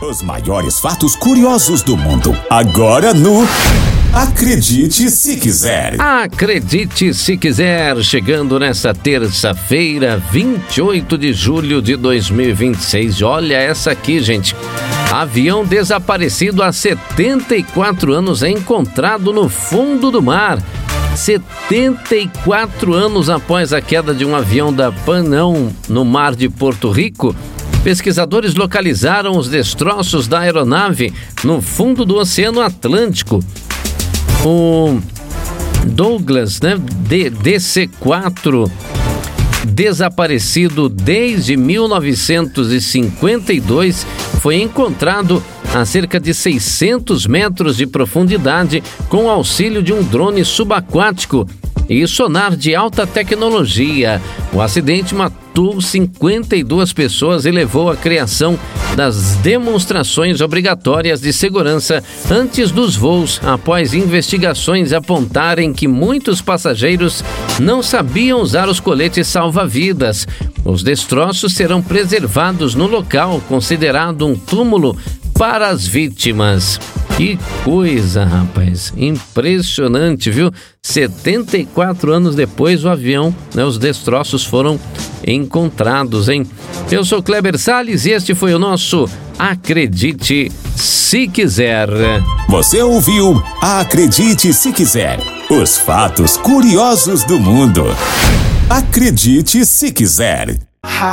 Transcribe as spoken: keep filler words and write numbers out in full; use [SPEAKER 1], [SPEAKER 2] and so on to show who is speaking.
[SPEAKER 1] Os maiores fatos curiosos do mundo, agora no Acredite Se Quiser.
[SPEAKER 2] Acredite Se Quiser, chegando nessa terça-feira, vinte e oito de julho de dois mil e vinte e seis. Olha essa aqui, gente. Avião desaparecido há setenta e quatro anos é encontrado no fundo do mar. setenta e quatro anos após a queda de um avião da Panam no mar de Porto Rico, pesquisadores localizaram os destroços da aeronave no fundo do Oceano Atlântico. O Douglas, né, D C quatro, desaparecido desde mil novecentos e cinquenta e dois, foi encontrado a cerca de seiscentos metros de profundidade com o auxílio de um drone subaquático e sonar de alta tecnologia. O acidente matou cinquenta e duas pessoas e levou à criação das demonstrações obrigatórias de segurança antes dos voos, após investigações apontarem que muitos passageiros não sabiam usar os coletes salva-vidas. Os destroços serão preservados no local, considerado um túmulo para as vítimas. Que coisa, rapaz, impressionante, viu? setenta e quatro anos depois, o avião, né, os destroços foram encontrados, hein? Eu sou Kleber Salles e este foi o nosso Acredite Se Quiser.
[SPEAKER 1] Você ouviu Acredite Se Quiser, os fatos curiosos do mundo. Acredite Se Quiser.